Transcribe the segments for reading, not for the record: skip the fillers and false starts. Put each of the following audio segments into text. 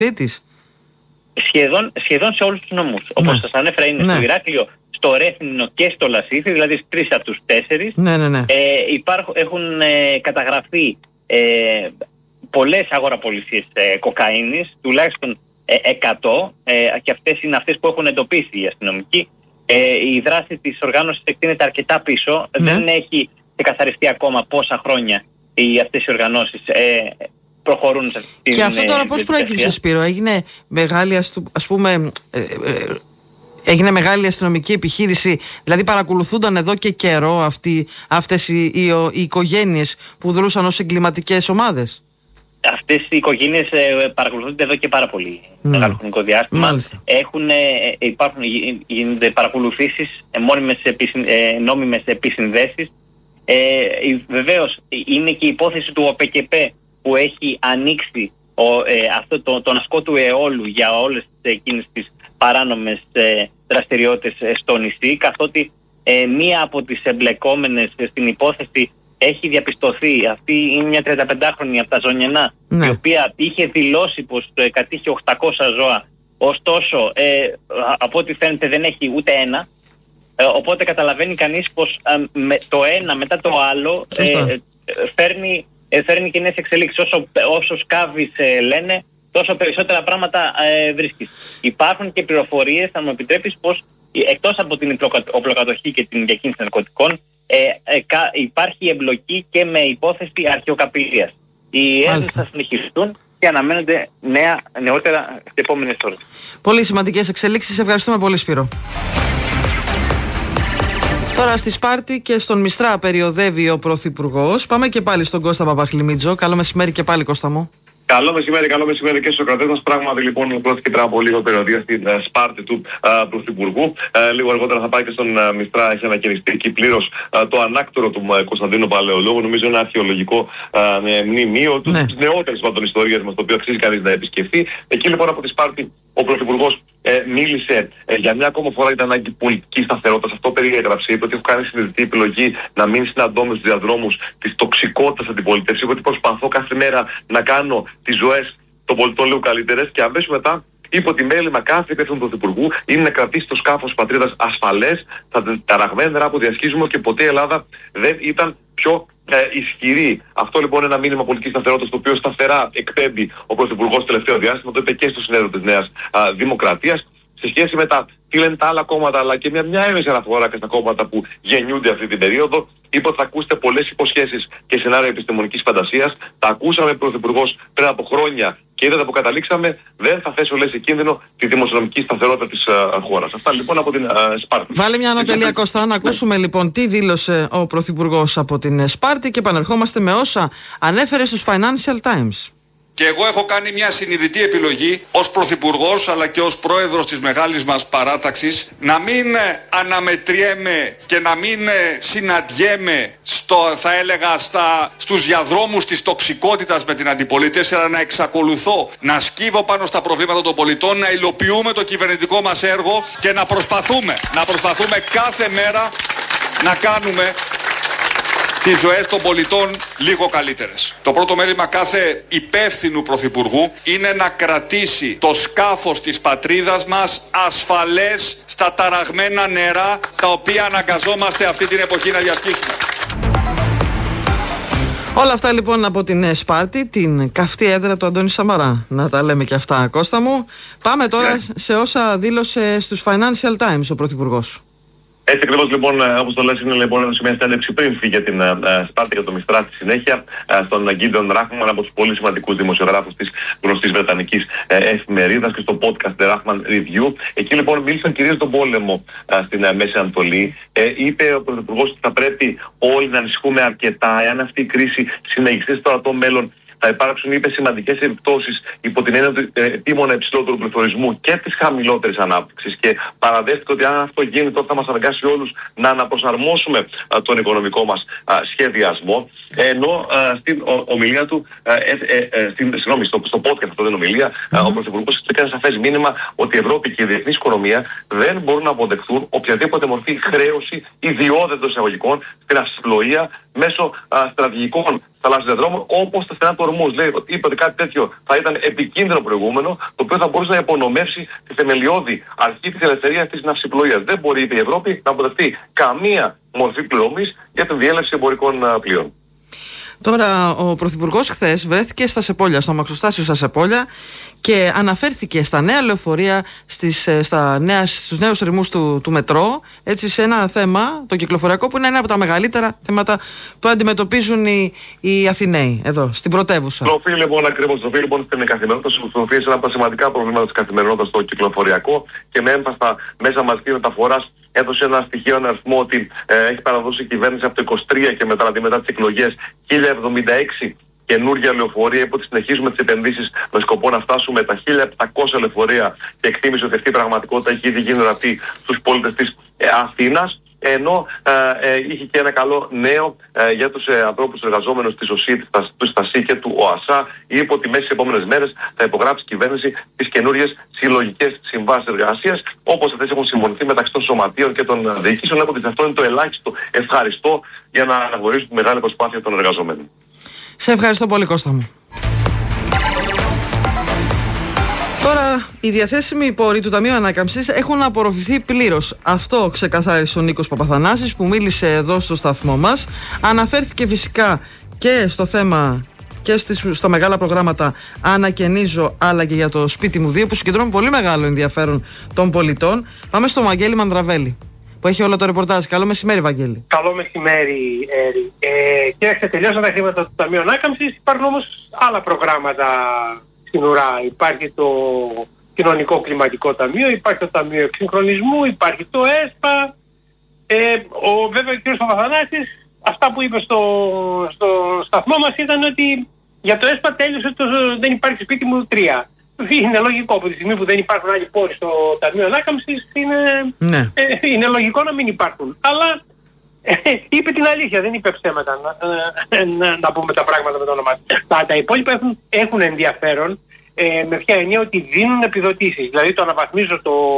Κρήτης. Σχεδόν σε όλους τους νομούς. Όπως σας ανέφερα, είναι στο Ηράκλειο, στο Ρέθινο και στο Λασίθι, δηλαδή στις 3 από τους 4. Έχουν καταγραφεί πολλές αγοραπολισίες κοκαίνης, τουλάχιστον 100, και αυτές είναι αυτές που έχουν εντοπίσει οι αστυνομικοί. Η δράση της οργάνωσης εκτείνεται αρκετά πίσω. Δεν έχει ξεκαθαριστεί ακόμα πόσα χρόνια αυτές οι οργανώσεις προχωρούν σε αυτή την. Και αυτό τώρα πώς προέκυψε, Σπύρο? Έγινε μεγάλη, έγινε μεγάλη αστυνομική επιχείρηση, δηλαδή παρακολουθούνταν εδώ και καιρό αυτές οι οικογένειες που δρούσαν ως εγκληματικές ομάδες? Αυτές οι οικογένειες παρακολουθούνται εδώ και πάρα πολύ μεγάλο χρονικό διάστημα. Γίνονται παρακολουθήσεις, νόμιμες επισυνδέσεις. Βεβαίως είναι και η υπόθεση του ΟΠΕΚΕΠΕ που έχει ανοίξει τον ασκό του αιώλου για όλες εκείνες τις παράνομες δραστηριότητες στο νησί, καθότι μία από τις εμπλεκόμενες στην υπόθεση έχει διαπιστωθεί. Αυτή είναι μια 35χρονη από τα Ζωνιενά, η οποία είχε δηλώσει πως κατήχε 800 ζώα, ωστόσο από ό,τι φαίνεται δεν έχει ούτε ένα. Οπότε καταλαβαίνει κανείς πως το ένα μετά το άλλο φέρνει και νέες εξελίξεις. Όσο σκάβεις, λένε, τόσο περισσότερα πράγματα βρίσκεις. Υπάρχουν και πληροφορίες, θα μου επιτρέπεις, πως εκτός από την οπλοκατοχή και την διακίνηση ναρκωτικών, υπάρχει εμπλοκή και με υπόθεση αρχαιοκαπηλείας. Οι έρευνες θα συνεχιστούν και αναμένονται νεότερα στις επόμενες ώρες. Πολύ σημαντικές εξελίξεις. Ευχαριστούμε πολύ, Σπύρο. Τώρα στη Σπάρτη και στον Μιστρά περιοδεύει ο Πρωθυπουργός. Πάμε και πάλι στον Κώστα Παπαχλημίτζο. Καλό μεσημέρι και πάλι, Κώστα μου. Καλό μεσημέρι και στους κρατές μας. Πράγματι λοιπόν πρόκειται πριν από λίγο περιοδία στην Σπάρτη του Πρωθυπουργού. Λίγο αργότερα θα πάει και στον Μιστρά. Έχει ανακαινιστεί εκεί πλήρως το ανάκτορο του Κωνσταντίνου Παλαιολόγου. Νομίζω ένα αρχαιολογικό μνημείο της νεότερης ιστορίας μας, το οποίο αξίζει κανείς να επισκεφθεί. Εκεί λοιπόν από τη Σπάρτη ο Πρωθυπουργός μίλησε για μια ακόμα φορά για την ανάγκη πολιτικής σταθερότητας. Αυτό περιέγραψε. Είπε ότι έχω κάνει συνειδητή επιλογή να μην συναντώ με τους διαδρόμους της τοξικότητας αντιπολίτευσης. Είπε ότι προσπαθώ κάθε μέρα να κάνω τις ζωές των πολιτών λίγο καλύτερες, και αμέσως μετά είπε ότι μέλημα κάθε υπεύθυνου Πρωθυπουργού είναι να κρατήσει το σκάφος πατρίδας ασφαλές στα ταραγμένα νερά που διασχίζουμε, και ποτέ η Ελλάδα δεν ήταν πιο ισχυρή. Αυτό λοιπόν είναι ένα μήνυμα πολιτικής σταθερότητας, το οποίο σταθερά εκπέμπει ο Πρωθυπουργός τελευταίο διάστημα. Το είπε και στο συνέδριο της Νέας Δημοκρατίας. Σε σχέση με τι λένε τα άλλα κόμματα, αλλά και μια έμεση αναφορά και στα κόμματα που γεννιούνται αυτή την περίοδο, είπε ότι θα ακούσετε πολλές υποσχέσεις και σενάρια επιστημονικής φαντασίας. Τα ακούσαμε Πρωθυπουργός πριν από χρόνια και είδατε που καταλήξαμε. Δεν θα θέσω, λέει, σε κίνδυνο τη δημοσιονομική σταθερότητα της χώρας. Αυτά λοιπόν από την Σπάρτη. Βάλε μια ανατελεία, Κώστα, να ακούσουμε λοιπόν τι δήλωσε ο Πρωθυπουργός από την Σπάρτη και επανερχόμαστε με όσα ανέφερε στους Financial Times. Και εγώ έχω κάνει μια συνειδητή επιλογή ως Πρωθυπουργός αλλά και ως Πρόεδρος της μεγάλης μας παράταξης να μην αναμετριέμαι και να μην συναντιέμαι θα έλεγα στους διαδρόμους της τοξικότητας με την αντιπολίτευση, αλλά να εξακολουθώ να σκύβω πάνω στα προβλήματα των πολιτών, να υλοποιούμε το κυβερνητικό μας έργο και να προσπαθούμε κάθε μέρα να κάνουμε τις ζωές των πολιτών λίγο καλύτερες. Το πρώτο μέλημα κάθε υπεύθυνου πρωθυπουργού είναι να κρατήσει το σκάφος της πατρίδας μας ασφαλές στα ταραγμένα νερά τα οποία αναγκαζόμαστε αυτή την εποχή να διασχίσουμε. Όλα αυτά λοιπόν από την Σπάρτη, την καυτή έδρα του Αντώνη Σαμαρά. Να τα λέμε και αυτά, Κώστα μου. Πάμε τώρα σε όσα δήλωσε στους Financial Times ο Πρωθυπουργός. Έτσι ακριβώς λοιπόν, όπως το λες, είναι λοιπόν σε μια συνέντευξη πριν φύγει για την Σπάρτη και το Μιστρά στη συνέχεια, στον Γκίντεον Ράχμαν, από τους πολύ σημαντικούς δημοσιογράφους της γνωστής βρετανικής εφημερίδας, και στο podcast The Rachman Review. Εκεί λοιπόν μίλησαν κυρίως τον πόλεμο στην Μέση Ανατολή. Είπε ο Πρωθυπουργός ότι θα πρέπει όλοι να ανησυχούμε αρκετά, εάν αυτή η κρίση συνεχιστεί στο ορατό μέλλον. Θα υπάρξουν, είπε, σημαντικές επιπτώσεις υπό την έννοια του επίμονα υψηλότερου πληθωρισμού και της χαμηλότερης ανάπτυξης. Και παραδέχτηκε ότι αν αυτό γίνει, τότε θα μας αναγκάσει όλους να αναπροσαρμόσουμε τον οικονομικό μας σχεδιασμό. Ενώ στην ομιλία του, στο podcast αυτό δεν ομιλία, ο Πρωθυπουργός έκανε σαφές μήνυμα ότι η Ευρώπη και η διεθνής οικονομία δεν μπορούν να αποδεχθούν οποιαδήποτε μορφή χρέωση ιδιώδετων εισαγωγικών στην αυσιπλοεία μέσω στρατηγικών θαλάσσιων δρόμων, όπως τα στενά του Ορμούζ. Είπε ότι κάτι τέτοιο θα ήταν επικίνδυνο προηγούμενο, το οποίο θα μπορούσε να υπονομεύσει τη θεμελιώδη αρχή της ελευθερίας της ναυσιπλοείας. Δεν μπορεί, είπε η Ευρώπη, να αποδεχτεί καμία μορφή πληρωμής για την διέλευση εμπορικών πλοίων. Τώρα, ο Πρωθυπουργός χθες βρέθηκε στα Σεπόλια, στο αμαξοστάσιο στα Σεπόλια, και αναφέρθηκε στα νέα λεωφορεία, στους νέους ρυθμούς του μετρό, έτσι, σε ένα θέμα, το κυκλοφοριακό, που είναι ένα από τα μεγαλύτερα θέματα που αντιμετωπίζουν οι Αθηναίοι εδώ, στην πρωτεύουσα. Τροφή λοιπόν στην καθημερινότητα, σε ένα από τα σημαντικά προβλήματα της καθημερινότητας στο κυκλοφοριακό, και με έμφαση στα μέσα μαζικής μεταφοράς. Έδωσε ένα στοιχείο, ένα αριθμό, ότι έχει παραδώσει η κυβέρνηση από το 23 και μετά τις εκλογές 1076 καινούργια λεωφορεία. Είπε ότι συνεχίζουμε τις επενδύσεις με σκοπό να φτάσουμε τα 1700 λεωφορεία, και εκτίμησε ότι αυτή η πραγματικότητα έχει ήδη γίνει ορατή στους πολίτες της Αθήνας. Ενώ είχε και ένα καλό νέο για τους ανθρώπους εργαζόμενους της ΟΣΥ, του ΣΤΑΣΥ και του ΟΑΣΑ. Είπε ότι μέσα στις επόμενες μέρες θα υπογράψει η κυβέρνηση τις καινούριες συλλογικές συμβάσεις εργασίας, όπως αυτές έχουν συμφωνηθεί μεταξύ των σωματείων και των διοικήσεων. Λέγω ότι αυτό είναι το ελάχιστο ευχαριστώ για να αναγνωρίσουν τη μεγάλη προσπάθεια των εργαζομένων. Σε ευχαριστώ πολύ, Κώστα μου. Τώρα, οι διαθέσιμοι πόροι του Ταμείου Ανάκαμψης έχουν απορροφηθεί πλήρως. Αυτό ξεκαθάρισε ο Νίκος Παπαθανάσης, που μίλησε εδώ στο σταθμό μας. Αναφέρθηκε φυσικά και στο θέμα και στα μεγάλα προγράμματα Άννα και Νίζο, αλλά και για το Σπίτι μου 2, που συγκεντρώνουν πολύ μεγάλο ενδιαφέρον των πολιτών. Πάμε στον Βαγγέλη Μανδραβέλη, που έχει όλο το ρεπορτάζ. Καλό μεσημέρι, Βαγγέλη. Καλό μεσημέρι, Έρη. Κοίταξε, τελειώσαν τα χρήματα του Ταμείου Ανάκαμψης. Υπάρχουν όμως άλλα προγράμματα στην ουρά. Υπάρχει το Κοινωνικό Κλιματικό Ταμείο, υπάρχει το Ταμείο Εξυγχρονισμού, υπάρχει το ΕΣΠΑ. Βέβαια, ο κ. Παπαθανάσης, αυτά που είπε στο σταθμό μας ήταν ότι για το ΕΣΠΑ τέλειωσε δεν υπάρχει Σπίτι μου 3. Είναι λογικό, από τη στιγμή που δεν υπάρχουν άλλοι πόροι στο Ταμείο Ανάκαμψης, είναι λογικό να μην υπάρχουν. Αλλά είπε την αλήθεια, δεν είπε ψέματα, να πούμε τα πράγματα με το όνομα. Τα υπόλοιπα έχουν ενδιαφέρον, με ποια έννοια, ότι δίνουν επιδοτήσεις. Δηλαδή το αναβαθμίζω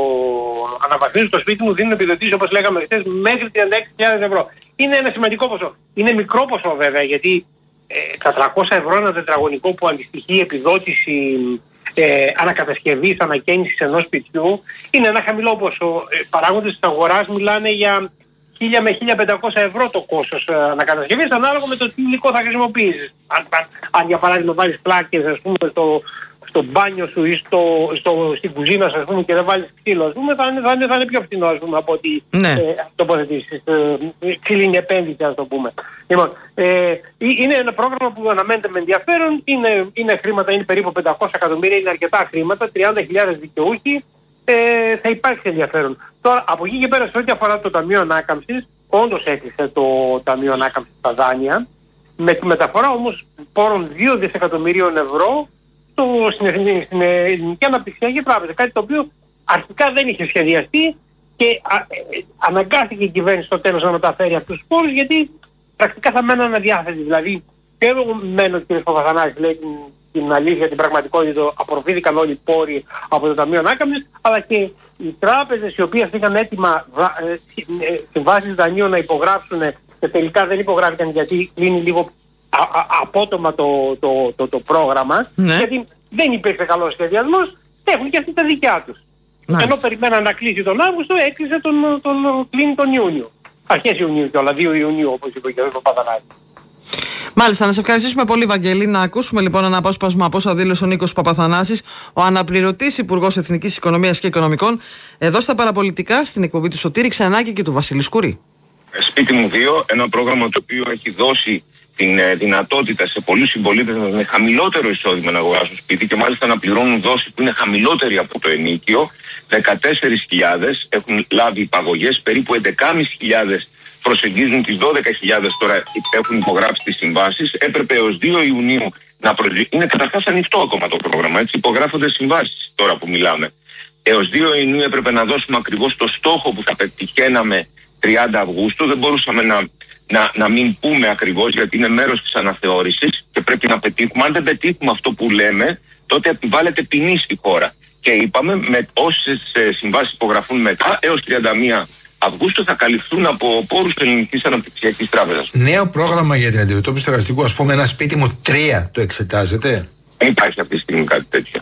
το σπίτι μου, δίνουν επιδοτήσεις, όπως λέγαμε χθες, μέχρι 36.000 ευρώ. Είναι ένα σημαντικό ποσό. Είναι μικρό ποσό βέβαια, γιατί τα 300 ευρώ ένα τετραγωνικό που αντιστοιχεί επιδότηση ανακατασκευής, ανακαίνησης ενός σπιτιού, είναι ένα χαμηλό ποσό. Παράγοντες της αγοράς μιλάνε για 1.000 με 1.500 ευρώ το κόστος ανακατασκευής, ανάλογα με το τι υλικό θα χρησιμοποιήσεις. Αν για παράδειγμα βάλεις πλάκες, ας πούμε, στο μπάνιο σου ή στην κουζίνα σου, ας πούμε, και δεν βάλεις ξύλο, ας πούμε, θα είναι πιο φθηνό, ας πούμε, από ότι τοποθετήσεις. Ξύλινη επένδυση, ας το πούμε. Λοιπόν, είναι ένα πρόγραμμα που αναμένεται με ενδιαφέρον, είναι χρήματα, είναι περίπου 500 εκατομμύρια, είναι αρκετά χρήματα, 30.000 δικαιούχοι, θα υπάρξει ενδιαφέρον. Τώρα, από εκεί και πέρα, σε ό,τι αφορά το Ταμείο Ανάκαμψης, όντως έκλεισε το Ταμείο Ανάκαμψης στα δάνεια, με τη μεταφορά όμως πόρων 2 δισεκατομμυρίων ευρώ στην Ελληνική Αναπτυξιακή Τράπεζα. Κάτι το οποίο αρχικά δεν είχε σχεδιαστεί και αναγκάστηκε η κυβέρνηση στο τέλος να μεταφέρει αυτούς τους πόρους, γιατί πρακτικά θα μέναν αδιάθετοι. Δηλαδή, και εγώ μένω, κ. Παπαθανάκης, λέει την αλήθεια, την πραγματικότητα, απορροφήθηκαν όλοι οι πόροι από το Ταμείο Ανάκαμψης, αλλά και οι τράπεζες οι οποίες είχαν έτοιμα συμβάσεις δανείων να υπογράψουν και τελικά δεν υπογράφηκαν, γιατί κλείνει λίγο απότομα το πρόγραμμα, γιατί δεν υπήρξε καλός σχεδιασμός, έχουν και αυτοί τα δικιά τους. Ενώ περιμέναν να κλείσει τον Αύγουστο, έκλεισε κλείνει τον Ιούνιο. Αρχές Ιουνίου κιόλας, 2 Ιουνίου, όπως είπε ο κ. Παπαθανάκης. Μάλιστα, να σε ευχαριστήσουμε πολύ, Βαγγέλη. Να ακούσουμε λοιπόν ένα απόσπασμα από όσα δήλωσε ο Νίκος Παπαθανάσης, ο αναπληρωτής Υπουργός Εθνικής Οικονομίας και Οικονομικών, εδώ στα Παραπολιτικά, στην εκπομπή του Σωτήρη Ξανάκη και του Βασίλη Σκουρή. Σπίτι μου 2, ένα πρόγραμμα το οποίο έχει δώσει την δυνατότητα σε πολλούς συμπολίτες με χαμηλότερο εισόδημα να αγοράσουν σπίτι, και μάλιστα να πληρώνουν δόση που είναι χαμηλότερη από το ενίκιο. 14.000 έχουν λάβει υπαγωγές, περίπου 11.500 προσεγγίζουν τις 12.000 τώρα, έχουν υπογράψει τις συμβάσεις. Έπρεπε έως 2 Ιουνίου να είναι καταρχάς ανοιχτό ακόμα το πρόγραμμα, έτσι υπογράφονται συμβάσεις τώρα που μιλάμε. Έως 2 Ιουνίου έπρεπε να δώσουμε ακριβώς το στόχο που θα πετυχαίναμε 30 Αυγούστου. Δεν μπορούσαμε να μην πούμε ακριβώς, γιατί είναι μέρος της αναθεώρησης και πρέπει να πετύχουμε. Αν δεν πετύχουμε αυτό που λέμε, τότε επιβάλλεται ποινή στη χώρα. Και είπαμε, με όσες συμβάσεις υπογραφούν μετά, έως 31 Αυγούστου θα καλυφθούν από πόρους της Ελληνικής Αναπτυξιακής Τράπεζας. Νέο πρόγραμμα για την αντιμετώπιση του στεγαστικού, ας πούμε, ένα σπίτι μου 3 το εξετάζετε? Δεν υπάρχει αυτή τη στιγμή κάτι τέτοιο.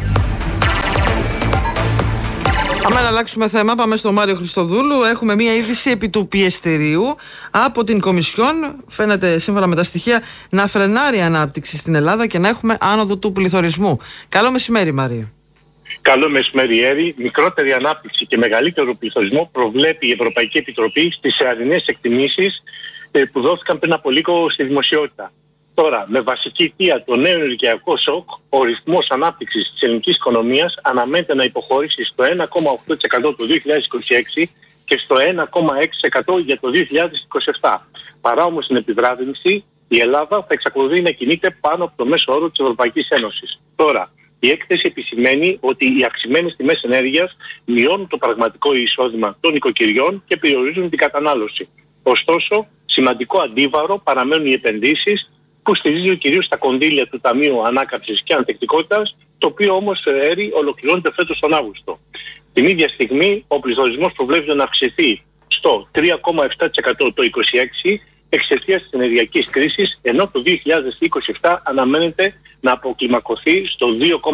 Πάμε να αλλάξουμε θέμα. Πάμε στο Μάριο Χριστοδούλου. Έχουμε μία είδηση επί του πιεστηρίου από την Κομισιόν. Φαίνεται, σύμφωνα με τα στοιχεία, να φρενάρει η ανάπτυξη στην Ελλάδα και να έχουμε άνοδο του πληθωρισμού. Καλό μεσημέρι, Μάριο. Καλό μεσημέρι, Έρη. Μικρότερη ανάπτυξη και μεγαλύτερο πληθωρισμό προβλέπει η Ευρωπαϊκή Επιτροπή στις αρινές εκτιμήσεις που δόθηκαν πριν από λίγο στη δημοσιότητα. Τώρα, με βασική αιτία το νέο ενεργειακό σοκ, ο ρυθμός ανάπτυξης της ελληνικής οικονομίας αναμένεται να υποχωρήσει στο 1,8% το 2026 και στο 1,6% για το 2027. Παρά όμως την επιβράδυνση, η Ελλάδα θα εξακολουθεί να κινείται πάνω από το μέσο όρο της Ευρωπαϊκής Ένωσης. Τώρα, η έκθεση επισημαίνει ότι οι αυξημένες τιμές ενέργειας μειώνουν το πραγματικό εισόδημα των οικοκυριών και περιορίζουν την κατανάλωση. Ωστόσο, σημαντικό αντίβαρο παραμένουν οι επενδύσεις που στηρίζει κυρίως τα κονδύλια του Ταμείου Ανάκαμψης και Ανθεκτικότητας, το οποίο όμως ολοκληρώνεται φέτος τον Αύγουστο. Την ίδια στιγμή, ο πληθωρισμός προβλέπεται να αυξηθεί στο 3,7% το 2026 εξαιτίας της ενεργειακής κρίσης, ενώ το 2027 αναμένεται να αποκλιμακωθεί στο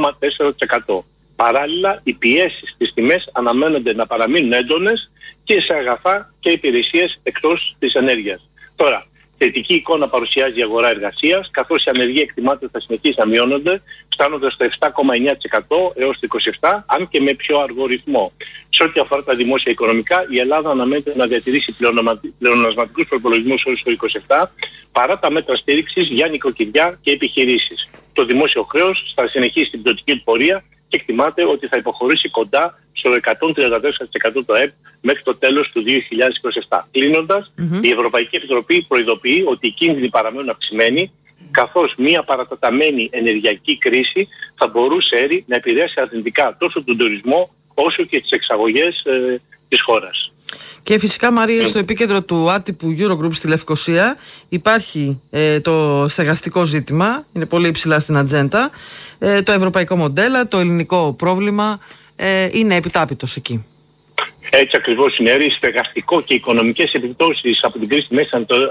2,4%. Παράλληλα, οι πιέσεις στις τιμές αναμένονται να παραμείνουν έντονες και σε αγαθά και υπηρεσίες εκτός της ενέργειας. Τώρα, θετική εικόνα παρουσιάζει η αγορά εργασίας, καθώς η ανεργία εκτιμάται θα συνεχίσει να μειώνονται, φτάνοντας στο 7,9% έως το 27%, αν και με πιο αργό ρυθμό. Σε ό,τι αφορά τα δημόσια οικονομικά, η Ελλάδα αναμένεται να διατηρήσει πλεονασματικούς προπολογισμούς έως το 27%, παρά τα μέτρα στήριξης για νοικοκυριά και επιχειρήσεις. Το δημόσιο χρέος θα συνεχίσει την πτωτική του πορεία και εκτιμάται ότι θα υποχωρήσει κοντά στο 134% το ΕΠ μέχρι το τέλος του 2027. Κλείνοντας, η Ευρωπαϊκή Επιτροπή προειδοποιεί ότι οι κίνδυνοι παραμένουν αυξημένοι, καθώς μια παρατεταμένη ενεργειακή κρίση θα μπορούσε να επηρεάσει αρνητικά τόσο τον τουρισμό όσο και τις εξαγωγές της χώρας. Και φυσικά, Μαρία, στο επίκεντρο του άτυπου Eurogroup στη Λευκοσία υπάρχει το στεγαστικό ζήτημα, είναι πολύ υψηλά στην ατζέντα. Το ευρωπαϊκό μοντέλο, το ελληνικό πρόβλημα είναι επιτάπητος εκεί. Έτσι ακριβώς είναι. Στεγαστικό και οικονομικές επιπτώσεις από την κρίση στη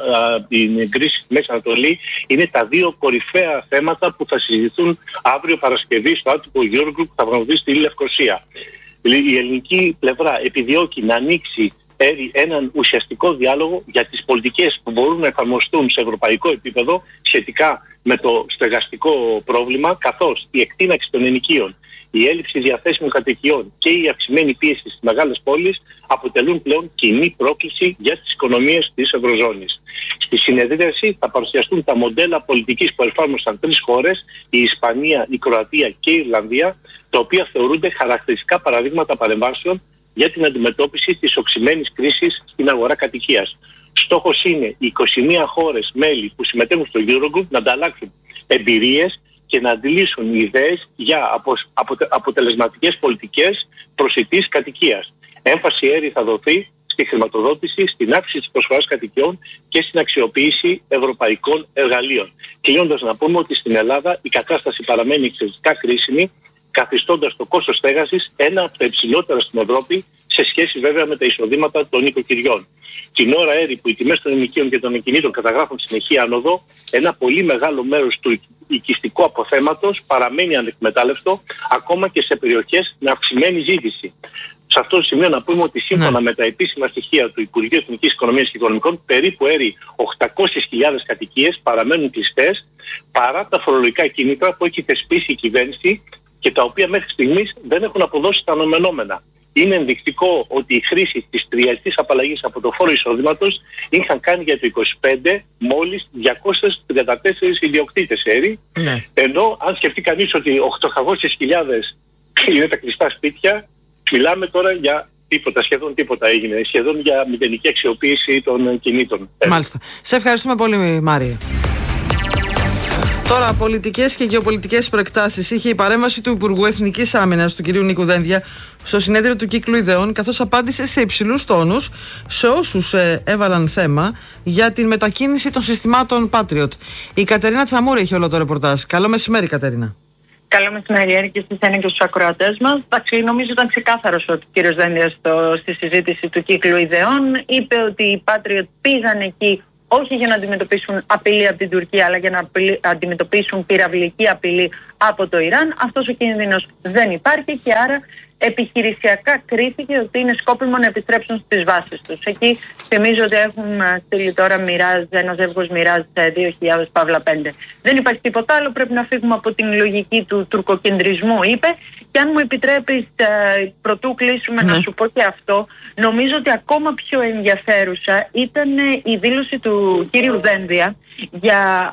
Μέση Ανατολή είναι τα δύο κορυφαία θέματα που θα συζητηθούν αύριο Παρασκευή στο άτυπο Eurogroup που θα πραγματοποιηθεί στη Λευκοσία. Η ελληνική πλευρά επιδιώκει να ανοίξει έναν ουσιαστικό διάλογο για τις πολιτικές που μπορούν να εφαρμοστούν σε ευρωπαϊκό επίπεδο σχετικά με το στεγαστικό πρόβλημα, καθώς η εκτείναξη των ενοικίων, η έλλειψη διαθέσιμων κατοικιών και η αυξημένη πίεση στις μεγάλες πόλεις αποτελούν πλέον κοινή πρόκληση για τις οικονομίες της Ευρωζώνης. Στη συνεδρίαση θα παρουσιαστούν τα μοντέλα πολιτικής που εφάρμοσαν 3 χώρες, η Ισπανία, η Κροατία και η Ιρλανδία, τα οποία θεωρούνται χαρακτηριστικά παραδείγματα παρεμβάσεων για την αντιμετώπιση της οξυμένης κρίσης στην αγορά κατοικίας. Στόχος είναι οι 21 χώρες μέλη που συμμετέχουν στο Eurogroup να ανταλλάξουν εμπειρίες και να αντιλήσουν ιδέες για αποτελεσματικές πολιτικές προσιτής κατοικίας. Έμφαση θα δοθεί στη χρηματοδότηση, στην αύξηση της προσφοράς κατοικιών και στην αξιοποίηση ευρωπαϊκών εργαλείων. Κλείνοντας, να πούμε ότι στην Ελλάδα η κατάσταση παραμένει εξαιρετικά κρίσιμη, καθιστώντας το κόστος στέγασης ένα από τα υψηλότερα στην Ευρώπη, σε σχέση βέβαια με τα εισοδήματα των οικοκυριών. Την ώρα που οι τιμές των ενοικίων και των ακινήτων καταγράφουν συνεχή άνοδο, ένα πολύ μεγάλο μέρος του οικιστικού αποθέματος παραμένει ανεκμετάλλευτο, ακόμα και σε περιοχές με αυξημένη ζήτηση. Σε αυτό το σημείο να πούμε ότι σύμφωνα με τα επίσημα στοιχεία του Υπουργείου Εθνικής Οικονομίας και Οικονομικών, περίπου 800.000 κατοικίες παραμένουν κλειστές, παρά τα φορολογικά κίνητρα που έχει θεσπίσει η κυβέρνηση και τα οποία μέχρι στιγμής δεν έχουν αποδώσει τα αναμενόμενα. Είναι ενδεικτικό ότι η χρήση της τριετής απαλλαγής από το φόρο εισοδήματος είχαν κάνει για το 25 μόλις 234 ιδιοκτήτες ενώ αν σκεφτεί κανείς ότι 800.000 είναι τα κλειστά σπίτια, μιλάμε τώρα για τίποτα, σχεδόν τίποτα έγινε, σχεδόν για μηδενική αξιοποίηση των κινήτων. Μάλιστα. Σε ευχαριστούμε πολύ, Μάρια. Τώρα, πολιτικές και γεωπολιτικές προεκτάσεις είχε η παρέμβαση του Υπουργού Εθνικής Άμυνας, του κ. Νίκου Δένδια, στο συνέδριο του Κύκλου Ιδεών, καθώς απάντησε σε υψηλούς τόνους σε όσους έβαλαν θέμα για την μετακίνηση των συστημάτων Patriot. Η Κατερίνα Τσαμούρη έχει όλο το ρεπορτάζ. Καλό μεσημέρι, Κατερίνα. Καλό μεσημέρι, Έρη, και στις και στους ακροατές μας. Νομίζω ήταν ξεκάθαρος ότι ο κύριος Δένδιας στη συζήτηση του κύκλου ιδεών είπε ότι οι Patriot πήγαν εκεί όχι για να αντιμετωπίσουν απειλή από την Τουρκία, αλλά για να αντιμετωπίσουν πυραυλική απειλή από το Ιράν. Αυτός ο κίνδυνος δεν υπάρχει και άρα επιχειρησιακά κρίθηκε ότι είναι σκόπιμο να επιστρέψουν στις βάσεις τους. Εκεί θυμίζω ότι έχουν στείλει τώρα ένα ζεύγος Μιράζ 2.000 Παύλα 5. Δεν υπάρχει τίποτα άλλο, πρέπει να φύγουμε από την λογική του τουρκοκεντρισμού, είπε. Και αν μου επιτρέπεις, πρωτού κλείσουμε, να σου πω και αυτό, νομίζω ότι ακόμα πιο ενδιαφέρουσα ήταν η δήλωση του κύριου Δένδια για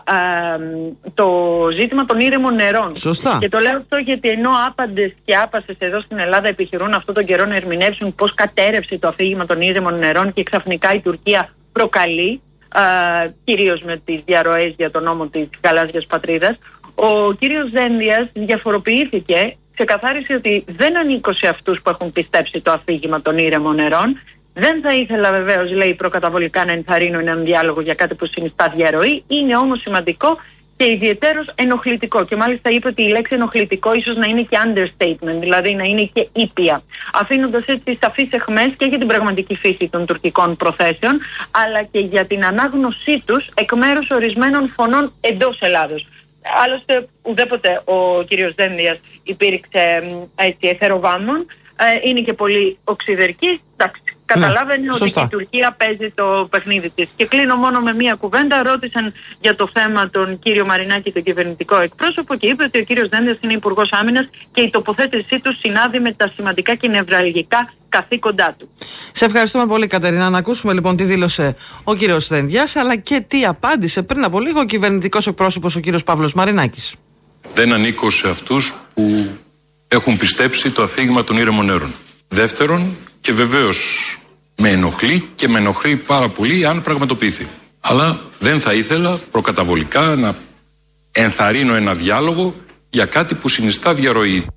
το ζήτημα των ήρεμων νερών. Σωστά. Και το λέω αυτό γιατί ενώ άπαντες και άπασες εδώ στην Ελλάδα επιχειρούν αυτόν τον καιρό να ερμηνεύσουν πώς κατέρευσε το αφήγημα των ήρεμων νερών και ξαφνικά η Τουρκία προκαλεί, κυρίως με τις διαρροές για τον νόμο της γαλάζιας πατρίδας, ο κύριος Δένδιας διαφοροποιήθηκε, ξεκαθάρισε ότι δεν ανήκω σε αυτούς που έχουν πιστέψει το αφήγημα των ήρεμων νερών. Δεν θα ήθελα βεβαίως, λέει, προκαταβολικά να ενθαρρύνω έναν διάλογο για κάτι που συνιστά διαρροή. Είναι όμως σημαντικό και ιδιαιτέρως ενοχλητικό. Και μάλιστα είπε ότι η λέξη ενοχλητικό ίσως να είναι και understatement, δηλαδή να είναι και ήπια. Αφήνοντας έτσι σαφείς αιχμές και για την πραγματική φύση των τουρκικών προθέσεων, αλλά και για την ανάγνωσή τους εκ μέρους ορισμένων φωνών εντός Ελλάδος. Άλλωστε, ουδέποτε ο κύριος Δένδιας υπήρξε έτσι εθεροβάμων. Είναι και πολύ οξυδερκής. Εντάξει, καταλάβαινε ότι και η Τουρκία παίζει το παιχνίδι της. Και κλείνω μόνο με μία κουβέντα. Ρώτησαν για το θέμα τον κύριο Μαρινάκη, τον κυβερνητικό εκπρόσωπο, και είπε ότι ο κύριος Δένδιας είναι υπουργός άμυνας και η τοποθέτησή του συνάδει με τα σημαντικά και νευραλγικά καθήκοντά του. Σε ευχαριστούμε πολύ, Κατερίνα. Να ακούσουμε λοιπόν τι δήλωσε ο κύριος Δένδιας, αλλά και τι απάντησε πριν από λίγο ο κυβερνητικός εκπρόσωπος, ο κύριος Παύλος Μαρινάκης. Δεν ανήκω σε αυτούς που έχουν πιστέψει το αφήγημα των ήρεμων νερών. Δεύτερον, και βεβαίως με ενοχλεί και με ενοχλεί πάρα πολύ αν πραγματοποιηθεί. Αλλά δεν θα ήθελα προκαταβολικά να ενθαρρύνω ένα διάλογο για κάτι που συνιστά διαρροή.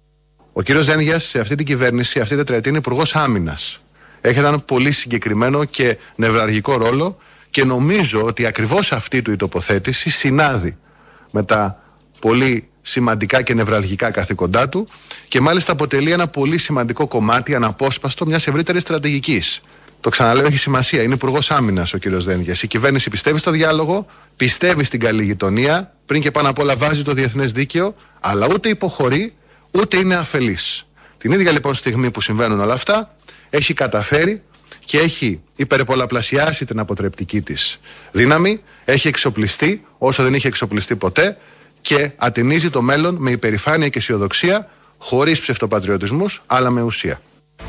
Ο κύριος Δένδιας σε αυτή την κυβέρνηση, αυτή την τετραετία, είναι υπουργός άμυνας. Έχει έναν πολύ συγκεκριμένο και νευραλγικό ρόλο και νομίζω ότι ακριβώς αυτή του η τοποθέτηση συνάδει με τα πολύ σημαντικά και νευραλγικά καθήκοντά του και μάλιστα αποτελεί ένα πολύ σημαντικό κομμάτι, αναπόσπαστο μιας ευρύτερης στρατηγικής. Το ξαναλέω, έχει σημασία. Είναι υπουργός άμυνας ο κύριος Δένδιας. Η κυβέρνηση πιστεύει στο διάλογο, πιστεύει στην καλή γειτονία, πριν και πάνω απ' όλα βάζει το διεθνές δίκαιο, αλλά ούτε υποχωρεί, ούτε είναι αφελής. Την ίδια λοιπόν στιγμή που συμβαίνουν όλα αυτά, έχει καταφέρει και έχει υπερπολαπλασιάσει την αποτρεπτική της δύναμη, έχει εξοπλιστεί όσο δεν είχε εξοπλιστεί ποτέ και ατενίζει το μέλλον με υπερηφάνεια και αισιοδοξία, χωρίς ψευτοπατριωτισμούς, αλλά με ουσία.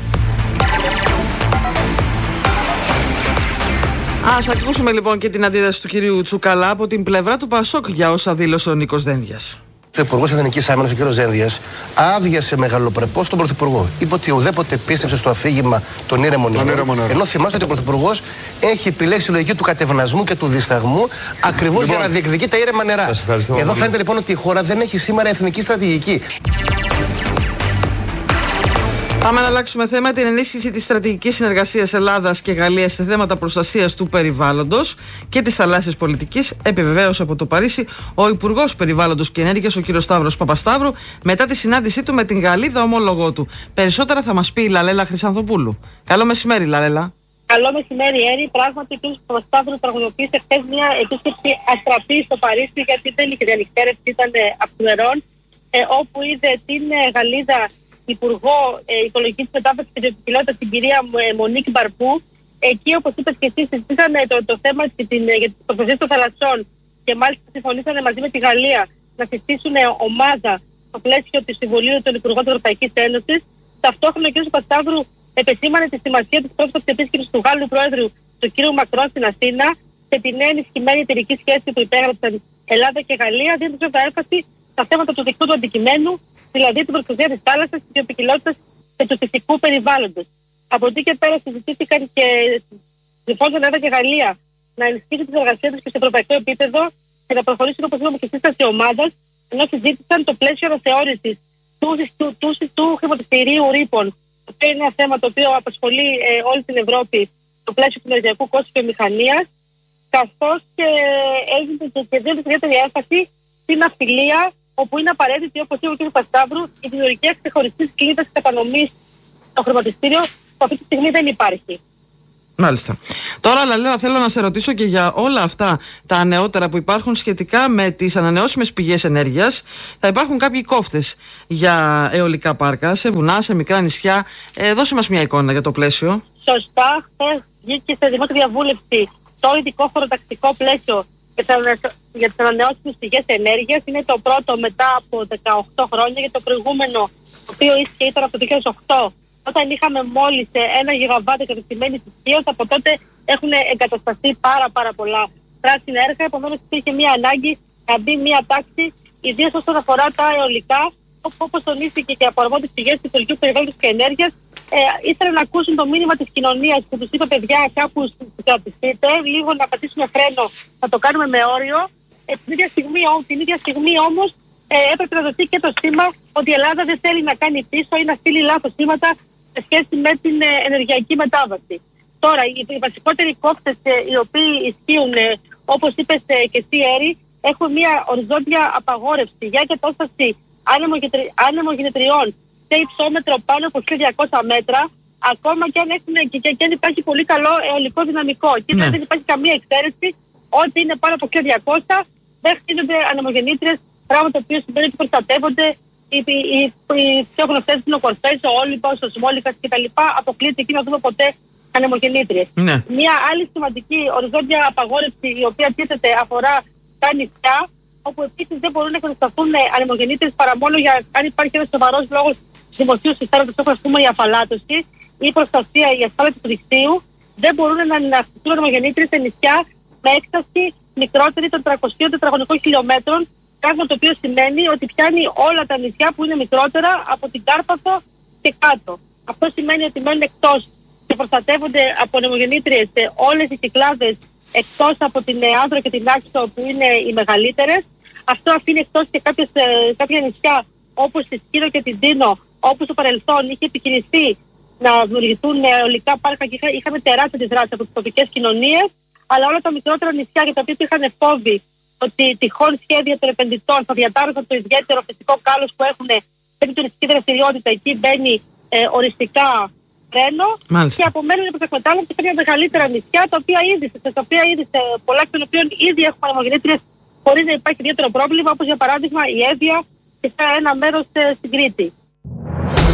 Ας ακούσουμε λοιπόν και την αντίδραση του κυρίου Τσουκαλά από την πλευρά του ΠΑΣΟΚ για όσα δήλωσε ο Νίκος Δένδιας. Ο Υπουργός Εθνικής Άμυνας, ο κ. Δένδιας, άδειασε μεγαλοπρεπώς τον Πρωθυπουργό. Είπε ότι ουδέποτε πίστεψε στο αφήγημα των ήρεμων νερών. Ενώ θυμάστε ότι ο Πρωθυπουργός έχει επιλέξει τη λογική του κατευνασμού και του δισταγμού ακριβώς για να διεκδικεί τα ήρεμα νερά. Εδώ φαίνεται λοιπόν ότι η χώρα δεν έχει σήμερα εθνική στρατηγική. Πάμε να αλλάξουμε θέμα. Την ενίσχυση της στρατηγικής συνεργασίας Ελλάδας και Γαλλίας σε θέματα προστασίας του περιβάλλοντος και της θαλάσσιας πολιτικής επιβεβαίωσε από το Παρίσι ο Υπουργός Περιβάλλοντος και Ενέργειας, ο κ. Σταύρος Παπασταύρου, μετά τη συνάντησή του με την Γαλλίδα ομόλογό του. Περισσότερα θα μας πει η Λαλέλα Χρυσανθοπούλου. Καλό μεσημέρι, Λαλέλα. Καλό μεσημέρι, Έρη. Πράγματι, ο κ. Παπασταύρου πραγματοποίησε χθες μια επίσκεψη αστραπή στο Παρίσι, γιατί δεν είχε διανυκτέρευση, ήταν αυθημερών, όπου είδε την Γαλλίδα Υπουργό Οικολογικής Μετάβασης και Βιοποικιλότητας, την κυρία Μονίκ Μπαρπού. Εκεί, όπως είπες και εσύ, συζητήσαν το θέμα για τις προστασίες των θαλασσών και μάλιστα συμφωνήσαν μαζί με τη Γαλλία να συστήσουν ομάδα στο πλαίσιο του Συμβουλίου των Υπουργών της Ευρωπαϊκής Ένωσης. Ταυτόχρονα, ο κ. Παπασταύρου επεσήμανε τη σημασία της πρόσφατης επίσκεψης του Γάλλου Πρόεδρου, του κ. Μακρόν, στην Αθήνα και την ενισχυμένη εταιρική σχέση που υπέγραψαν Ελλάδα και Γαλλία, δίνοντας βέβαια έμφαση στα θέματα του δικτύου του αντικειμένου, δηλαδή την προστασία της θάλασσας, της βιοποικιλότητας και του φυσικού περιβάλλοντος. Από εκεί και πέρα συζητήθηκαν και συμφώνησαν Ελλάδα και Γαλλία να ενισχύσουν τη συνεργασία τους και στο ευρωπαϊκό επίπεδο και να προχωρήσουν, όπως είπαμε, και σύσταση ομάδας, ενώ συζήτησαν το πλαίσιο αναθεώρησης του χρηματιστηρίου ρήπων. Αυτό είναι ένα θέμα το οποίο απασχολεί όλη την Ευρώπη, το πλαίσιο του ενεργειακού κόστου και μηχανίας, καθώς και έγινε και δίνεται ιδιαίτερη έμφαση στην ναυτιλία όπου είναι απαραίτητη, όπως είπε ο κ. Πασταύρου, η δημιουργία ξεχωριστής κλίδας κατανομής στο χρηματιστήριο, που αυτή τη στιγμή δεν υπάρχει. Μάλιστα. Τώρα, Λαλέλα, θέλω να σε ρωτήσω και για όλα αυτά τα νεότερα που υπάρχουν σχετικά με τις ανανεώσιμες πηγές ενέργειας. Θα υπάρχουν κάποιοι κόφτες για αιωλικά πάρκα, σε βουνά, σε μικρά νησιά. Δώσε μας μια εικόνα για το πλαίσιο. Σωστά. Χθες βγήκε σε δημόσια διαβούλευση το ειδικό χωροταξικό πλαίσιο για τις ανανεώσιμες πηγές ενέργειας. Είναι το πρώτο μετά από 18 χρόνια, για το προηγούμενο, το οποίο ίσχυε ήταν από το 2008. Όταν είχαμε μόλις 1 γιγαβάτ εγκαταστημένης ισχύως, από τότε έχουν εγκατασταθεί πάρα πολλά πράσινα έργα. Επομένως, υπήρχε μια ανάγκη να μπει μια τάξη, ιδίως όσον αφορά τα αιωλικά, όπως τονίστηκε και από αρμόδιες πηγές του Υπουργείου Περιβάλλοντος και Ενέργειας. Ήθελαν να ακούσουν το μήνυμα της κοινωνίας που τους είπε: παιδιά, κάπου κρατηθείτε, λίγο να πατήσουμε φρένο, να το κάνουμε με όριο. Την ίδια στιγμή όμως έπρεπε να δοθεί και το σήμα ότι η Ελλάδα δεν θέλει να κάνει πίσω ή να στείλει λάθος σήματα σε σχέση με την ενεργειακή μετάβαση. Τώρα, οι βασικότεροι κόφτες οι οποίοι ισχύουν, όπως είπες και εσύ, Έρη, έχουν μια οριζόντια απαγόρευση για εγκατάσταση άνεμογεννητριών σε υψόμετρο πάνω από 1.200 μέτρα, ακόμα και αν υπάρχει πολύ καλό αιωλικό δυναμικό. Εκεί δεν υπάρχει καμία εξαίρεση. Ό,τι είναι πάνω από 1.200 δεν χτίζονται ανεμογεννήτριες, πράγμα το οποίο σημαίνει ότι προστατεύονται οι πιο γνωστές δεινοκορφές, ο Όλυμπος, ο Σμόλικας κτλ. Αποκλείεται εκεί να δούμε ποτέ ανεμογεννήτριες. Ναι. Μια άλλη σημαντική οριζόντια απαγόρευση, η οποία τίθεται, αφορά τα νησιά, όπου επίσης δεν μπορούν να εγκατασταθούν ανεμογεννήτριες παρά μόνο αν υπάρχει ένας σοβαρός λόγος δημοσίου συμφέροντος, όπως ας πούμε η αφαλάτωση ή η προστασία, η ασφάλεια του δικτύου. Δεν μπορούν να αναστηθούν ανεμογεννήτριες σε νησιά με έκταση μικρότερη των 300 τετραγωνικών χιλιόμετρων. Πράγμα το οποίο σημαίνει ότι πιάνει όλα τα νησιά που είναι μικρότερα από την Κάρπαθο και κάτω. Αυτό σημαίνει ότι μένουν εκτός και προστατεύονται από ανεμογεννήτριες όλες οι Κυκλάδες, εκτός από την Άνδρο και την Άξο που είναι οι μεγαλύτερες. Αυτό αφήνει εκτός και κάποια νησιά όπως τη Σκύρο και την Τίνο, όπου στο παρελθόν είχε επιχειρηθεί να δημιουργηθούν αιωλικά πάρκα και είχαμε τεράστια αντιδράσεις από τις τοπικές κοινωνίες, αλλά όλα τα μικρότερα νησιά για τα οποία είχαν φόβοι ότι τυχόν σχέδια των επενδυτών θα διατάρρωσαν το ιδιαίτερο φυσικό κάλος που έχουν στην τουριστική δραστηριότητα, εκεί μπαίνει οριστικά φρένο και απομένουν προς εκμετάλλευση κάποια μεγαλύτερα νησιά, τα οποία ήδη πολλά εκ των οποίων ήδη έχουμε ανεμογεννήτριες χωρίς να υπάρχει ιδιαίτερο πρόβλημα, όπως για παράδειγμα η Εύβοια και σε ένα μέρος στην Κρήτη.